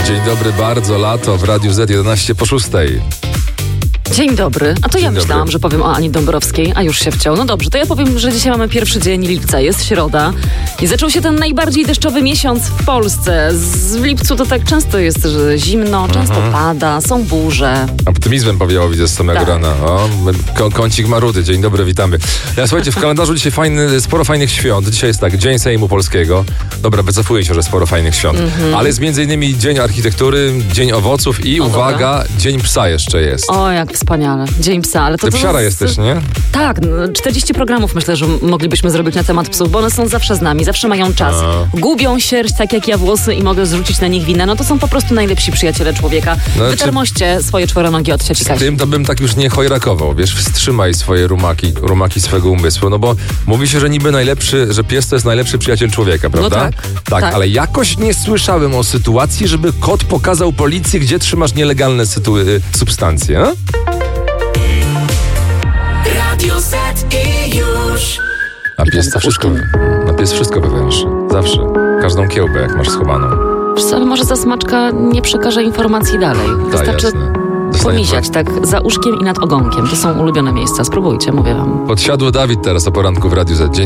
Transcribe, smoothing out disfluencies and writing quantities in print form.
Dzień dobry, bardzo lato w Radiu Z 11 po 6. Dzień dobry. A to ja Dzień myślałam, dobry. że powiem o Ani Dąbrowskiej, a już się wciął. No dobrze, to ja powiem, że dzisiaj mamy pierwszy dzień lipca, jest środa i zaczął się ten najbardziej deszczowy miesiąc w Polsce. W lipcu to tak często jest, że zimno, często pada, są burze. Optymizmem powiało, widzę, z samego Tak. rana. O, kącik Marudy. Dzień dobry, witamy. Słuchajcie, w kalendarzu dzisiaj sporo fajnych świąt. Dzisiaj jest tak, Dzień Sejmu Polskiego. Dobra, wycofuję się, że sporo fajnych świąt. Ale jest m.in. Dzień Architektury, Dzień Owoców i uwaga, Dzień Psa jeszcze jest. O, jak wspaniale. Dzień psa, ale to... Ty psiara jesteś, nie? Tak, 40 programów myślę, że moglibyśmy zrobić na temat psów, bo one są zawsze z nami, zawsze mają czas. Gubią sierść, tak jak ja włosy i mogę zrzucić na nich winę. No to są po prostu najlepsi przyjaciele człowieka. Wytermoście swoje czworonogie od cioci Z Kasi. tym to bym tak już nie chojrakował, wiesz, wstrzymaj swoje rumaki swego umysłu, no bo mówi się, że niby że pies to jest najlepszy przyjaciel człowieka, prawda? Tak, tak. Ale jakoś nie słyszałem o sytuacji, żeby kot pokazał policji, gdzie trzymasz nielegalne substancje, a? Radio Z i już. A pies to wszystko wywęszy. Zawsze. Każdą kiełbę, jak masz schowaną. Wiesz co, ale może zasmaczka nie przekaże informacji dalej. Wystarczy jasne. pomisiać tak za uszkiem i nad ogonkiem. To są ulubione miejsca. Spróbujcie, mówię wam. Podsiadło Dawid teraz o poranku w Radiu Z. Dzień